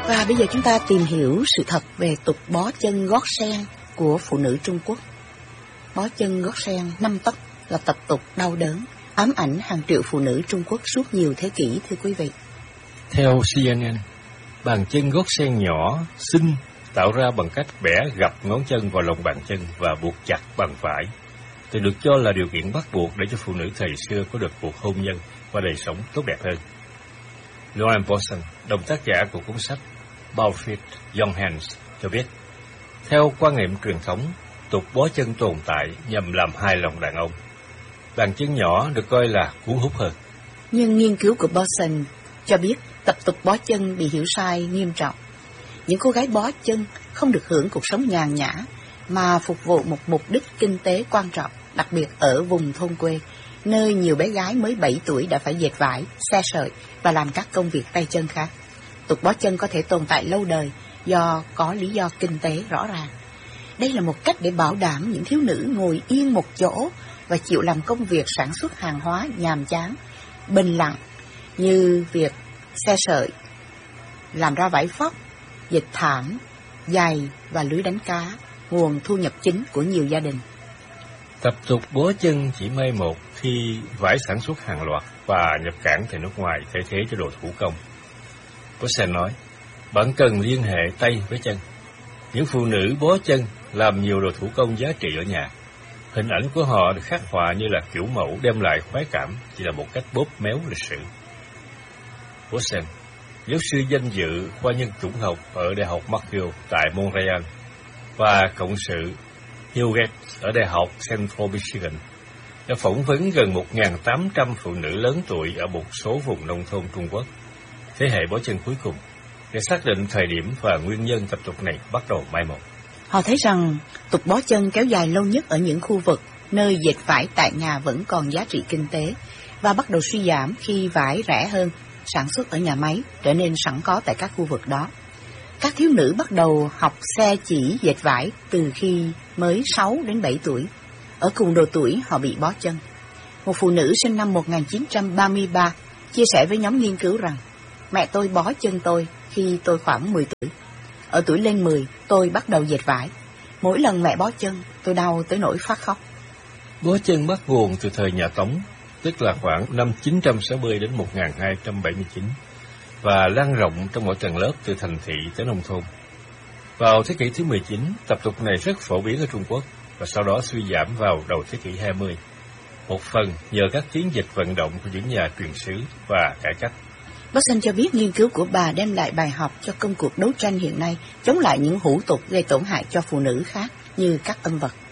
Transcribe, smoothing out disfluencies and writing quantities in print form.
Và bây giờ chúng ta tìm hiểu sự thật về tục bó chân gót sen của phụ nữ Trung Quốc. Bó chân gót sen 5 tấc là tập tục đau đớn, ám ảnh hàng triệu phụ nữ Trung Quốc suốt nhiều thế kỷ, thưa quý vị. Theo CNN, bàn chân gót sen nhỏ, xinh, tạo ra bằng cách bẻ gập ngón chân vào lòng bàn chân và buộc chặt bằng vải, thì được cho là điều kiện bắt buộc để cho phụ nữ thời xưa có được cuộc hôn nhân và đời sống tốt đẹp hơn. Lauren Paulson, đồng tác giả của cuốn sách Barefoot Young Hands, cho biết, theo quan niệm truyền thống, tục bó chân tồn tại nhằm làm hài lòng đàn ông. Bàn chân nhỏ được coi là cuốn hút hơn. Nhưng nghiên cứu của Paulson cho biết tập tục bó chân bị hiểu sai nghiêm trọng. Những cô gái bó chân không được hưởng cuộc sống nhàn nhã, mà phục vụ một mục đích kinh tế quan trọng, đặc biệt ở vùng thôn quê, nơi nhiều bé gái mới 7 tuổi đã phải dệt vải, xe sợi và làm các công việc tay chân khác. Tục bó chân có thể tồn tại lâu đời do có lý do kinh tế rõ ràng. Đây là một cách để bảo đảm những thiếu nữ ngồi yên một chỗ và chịu làm công việc sản xuất hàng hóa nhàm chán, bình lặng như việc xe sợi, làm ra vải vóc, dệt thảm, giày và lưới đánh cá, nguồn thu nhập chính của nhiều gia đình. Tập tục bó chân chỉ mai một khi vải sản xuất hàng loạt và nhập cảng từ nước ngoài thay thế cho đồ thủ công. Paulson nói, bạn cần liên hệ tay với chân. Những phụ nữ bó chân làm nhiều đồ thủ công giá trị ở nhà. Hình ảnh của họ được khắc họa như là kiểu mẫu đem lại khoái cảm, chỉ là một cách bóp méo lịch sử. Paulson, giáo sư danh dự khoa nhân chủng học ở Đại học McGill tại Montreal và cộng sự Hugh Gates ở Đại học Central Michigan, đã phỏng vấn gần 1.800 phụ nữ lớn tuổi ở một số vùng nông thôn Trung Quốc, thế hệ bó chân cuối cùng, để xác định thời điểm và nguyên nhân tập tục này bắt đầu mai một. Họ thấy rằng tục bó chân kéo dài lâu nhất ở những khu vực nơi dệt vải tại nhà vẫn còn giá trị kinh tế và bắt đầu suy giảm khi vải rẻ hơn, sản xuất ở nhà máy trở nên sẵn có tại các khu vực đó. Các thiếu nữ bắt đầu học xe chỉ dệt vải từ khi mới 6 đến 7 tuổi. Ở cùng độ tuổi họ bị bó chân. Một phụ nữ sinh năm 1933 chia sẻ với nhóm nghiên cứu rằng mẹ tôi bó chân tôi khi tôi khoảng 10 tuổi. Ở tuổi lên 10, tôi bắt đầu dệt vải. Mỗi lần mẹ bó chân, tôi đau tới nỗi phát khóc. Bó chân bắt nguồn từ thời nhà Tống, tức là khoảng năm 960 đến 1279, và lan rộng trong mọi tầng lớp từ thành thị tới nông thôn. Vào thế kỷ thứ 19, tập tục này rất phổ biến ở Trung Quốc, và sau đó suy giảm vào đầu thế kỷ 20. Một phần nhờ các chiến dịch vận động của những nhà truyền xứ và cải cách. Paulson cho biết nghiên cứu của bà đem lại bài học cho công cuộc đấu tranh hiện nay chống lại những hủ tục gây tổn hại cho phụ nữ khác như các âm vật.